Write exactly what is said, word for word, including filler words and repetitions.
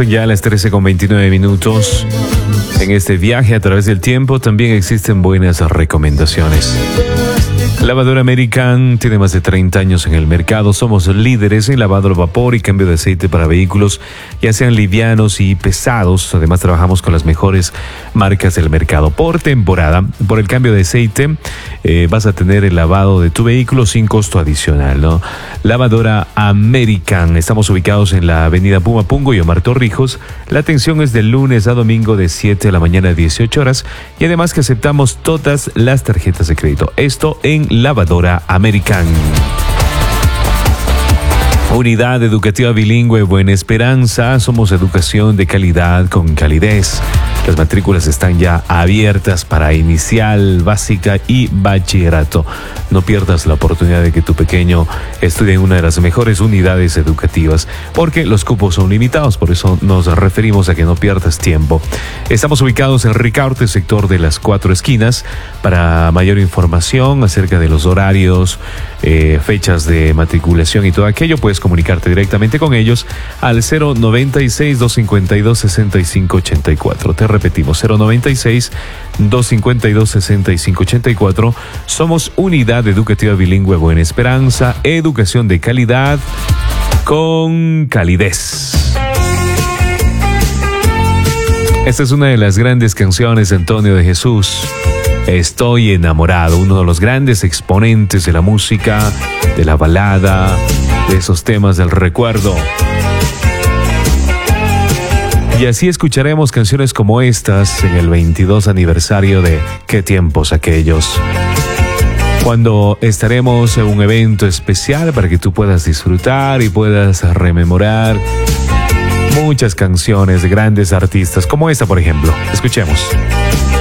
Son ya las trece con veintinueve minutos. En este viaje a través del tiempo también existen buenas recomendaciones. Lavadora American tiene más de treinta años en el mercado. Somos líderes en lavado al vapor y cambio de aceite para vehículos, ya sean livianos y pesados. Además, trabajamos con las mejores marcas del mercado. Por temporada, por el cambio de aceite, eh, vas a tener el lavado de tu vehículo sin costo adicional, ¿no? Lavadora American. Estamos ubicados en la avenida Pumapungo y Omar Torrijos. La atención es de lunes a domingo de siete de la mañana a dieciocho horas. Y además que aceptamos todas las tarjetas de crédito. Esto en Lavadora American. Unidad Educativa Bilingüe Buena Esperanza. Somos educación de calidad con calidez. Las matrículas están ya abiertas para inicial, básica y bachillerato. No pierdas la oportunidad de que tu pequeño estudie en una de las mejores unidades educativas, porque los cupos son limitados, por eso nos referimos a que no pierdas tiempo. Estamos ubicados en Ricaurte, sector de las Cuatro Esquinas. Para mayor información acerca de los horarios, eh, fechas de matriculación y todo aquello, puedes comunicarte directamente con ellos al cero noventa y seis, doscientos cincuenta y dos, sesenta y cinco ochenta y cuatro. Te repetimos, cero noventa y seis, doscientos cincuenta y dos, sesenta y cinco ochenta y cuatro. Somos Unidad Educativa Bilingüe Buena Esperanza, educación de calidad con calidez. Esta es una de las grandes canciones de Antonio de Jesús. Estoy enamorado, uno de los grandes exponentes de la música, de la balada, de esos temas del recuerdo. Y así escucharemos canciones como estas en el veintidós aniversario de Qué tiempos aquellos, cuando estaremos en un evento especial para que tú puedas disfrutar y puedas rememorar muchas canciones de grandes artistas como esta, por ejemplo. Escuchemos.